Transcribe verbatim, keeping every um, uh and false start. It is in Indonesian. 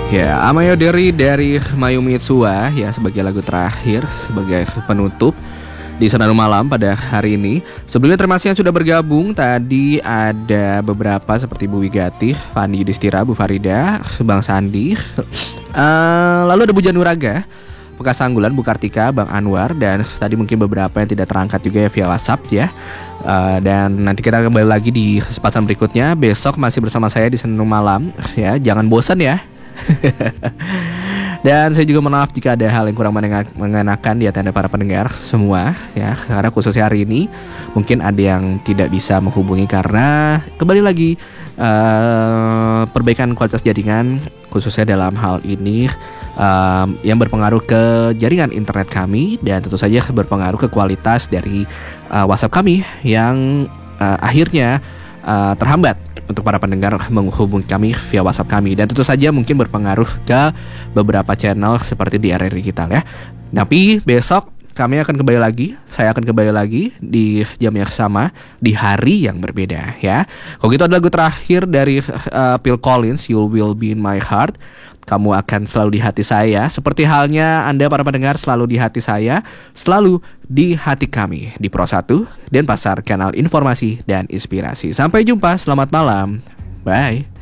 Ya, Amayo Deri dari Mayumi Itsuwa ya sebagai lagu terakhir, sebagai penutup di Senandung Malam pada hari ini. Sebelumnya terima kasih yang sudah bergabung. Tadi ada beberapa seperti Bu Wigati, Fandi Yudhistira, Bu Farida, Bang Sandi, uh, lalu ada Bu Januraga, Bekas Anggulan, Bu Kartika, Bang Anwar, dan tadi mungkin beberapa yang tidak terangkat juga ya via WhatsApp ya. Uh, dan nanti kita kembali lagi di kesempatan berikutnya. Besok masih bersama saya di Senandung Malam ya. Jangan bosan ya. Dan saya juga mohon maaf jika ada hal yang kurang mengenakan di hati Anda para pendengar semua ya, karena khususnya hari ini mungkin ada yang tidak bisa menghubungi karena kembali lagi uh, perbaikan kualitas jaringan khususnya dalam hal ini uh, yang berpengaruh ke jaringan internet kami dan tentu saja berpengaruh ke kualitas dari uh, WhatsApp kami yang uh, akhirnya uh, terhambat untuk para pendengar menghubungi kami via WhatsApp kami. Dan tentu saja mungkin berpengaruh ke beberapa channel seperti di R R I Digital ya. Tapi besok kami akan kembali lagi, saya akan kembali lagi di jam yang sama, di hari yang berbeda ya. Kalau gitu ada lagu terakhir dari uh, Phil Collins, You Will Be In My Heart. Kamu akan selalu di hati saya, seperti halnya Anda para pendengar selalu di hati saya, selalu di hati kami di Pro satu dan Pasar, kanal informasi dan inspirasi. Sampai jumpa, selamat malam, bye.